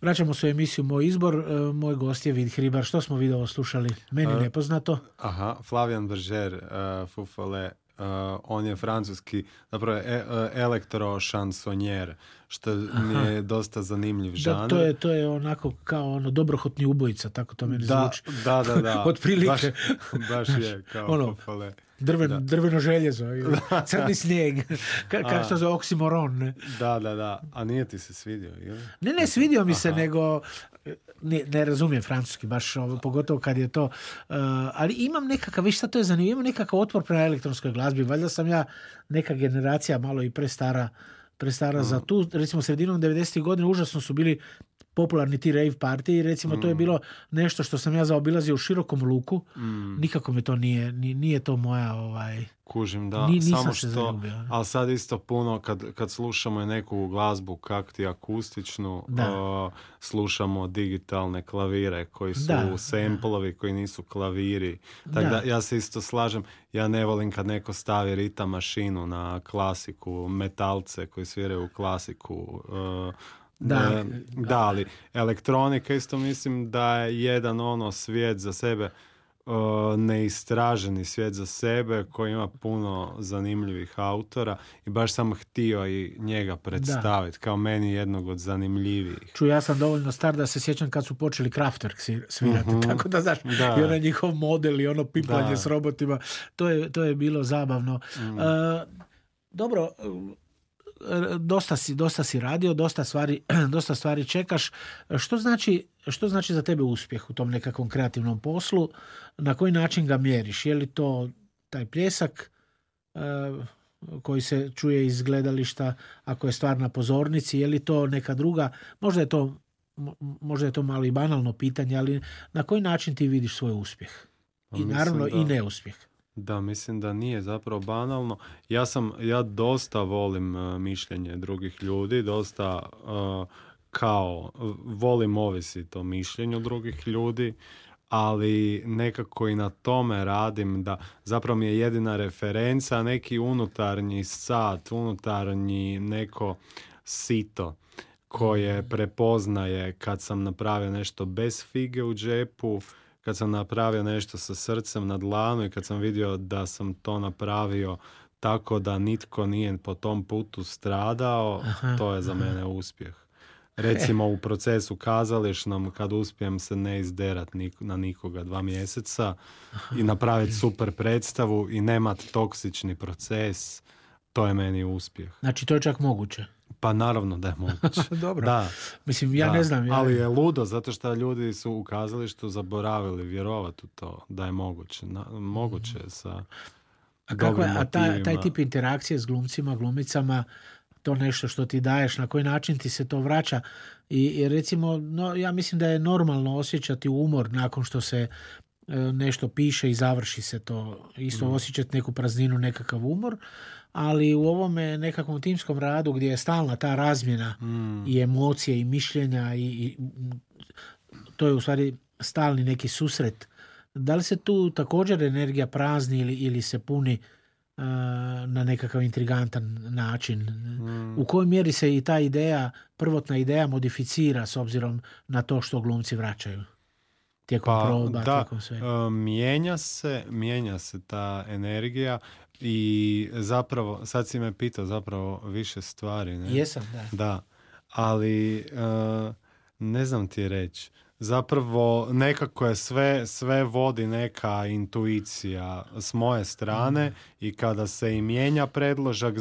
Vraćamo se u emisiju Moj izbor. Moj gost je Vid Hribar. Što smo video slušali? Meni nepoznato. Flavien Berger, Fufale, on je francuski, zapravo elektrošansonjer, što mi je dosta zanimljiv žanr. To je onako kao dobrohotni ubojica, tako to meni zvuči. Da. Otprilike. Baš je, kao Fufale. Drveno željezo, crni snijeg, kao što zove oksimoron. Ne? Da. A nije ti se svidio, ili? Ne, svidio mi se, nego ne razumijem francuski baš, pogotovo kad je to, ali imam nekakav, viš šta to je zanimljivo, imam nekakav otpor prema elektronskoj glazbi, valjda sam ja neka generacija malo i prestara za tu, recimo sredinom 90. godina užasno su bili popularni ti rave partiji, recimo to je bilo nešto što sam ja zaobilazio u širokom luku, nikako mi to nije to moja kužim, da, samo što, ali sad isto puno kad slušamo neku glazbu kak ti akustičnu, slušamo digitalne klavire koji su samplovi, koji nisu klaviri, tako da ja se isto slažem, ja ne volim kad neko stavi ritam mašinu na klasiku, metalce koji sviraju klasiku, ali elektronika isto mislim da je jedan svijet za sebe, neistraženi svijet za sebe koji ima puno zanimljivih autora i baš sam htio i njega predstaviti kao meni jednog od zanimljivijih. Ja sam dovoljno star da se sjećam kad su počeli Kraftwerk svirati, tako da znaš, i onaj njihov model i ono piplanje s robotima, to je bilo zabavno. Dobro, dosta si radio, dosta stvari čekaš. Što znači za tebe uspjeh u tom nekakvom kreativnom poslu? Na koji način ga mjeriš? Je li to taj pljesak koji se čuje iz gledališta ako je stvar na pozornici? Je li to neka druga? Možda je to malo i banalno pitanje, ali na koji način ti vidiš svoj uspjeh? I naravno i neuspjeh. Da, mislim da nije zapravo banalno. Ja dosta volim mišljenje drugih ljudi, dosta volim ovisiti o mišljenju drugih ljudi, ali nekako i na tome radim da zapravo mi je jedina referenca neki unutarnji sat, unutarnji neko sito koje prepoznaje kad sam napravio nešto bez fige u džepu, kad sam napravio nešto sa srcem na dlanu i kad sam vidio da sam to napravio tako da nitko nije po tom putu stradao, to je za mene uspjeh. Recimo u procesu kazališnom, kad uspijem se ne izderat na nikoga 2 mjeseca i napraviti super predstavu i nemat toksični proces, to je meni uspjeh. Znači to je čak moguće? Pa naravno da je moguće. Dobro. Da. Mislim, ne znam. Ali je ludo, zato što ljudi su u kazalištu zaboravili vjerovati u to da je moguće. Moguće sa dobrim motivima. Taj tip interakcije s glumcima, glumicama, to nešto što ti daješ, na koji način ti se to vraća. I recimo, ja mislim da je normalno osjećati umor nakon što se nešto piše i završi se to. Isto osjećati neku prazninu, nekakav umor. Ali u ovome nekakvom timskom radu gdje je stalna ta razmjena i emocije i mišljenja i to je u stvari stalni neki susret. Da li se tu također energija prazni ili se puni na nekakav intrigantan način? U kojoj mjeri se i ta prvotna ideja modificira s obzirom na to što glumci vraćaju? Tijekom proba, tijekom sve. Mijenja se ta energija i zapravo, sad si me pitao zapravo više stvari. Ne? Jesam, da. Da, ali ne znam ti reći. Zapravo nekako je sve vodi neka intuicija s moje strane i kada se i mijenja predložak,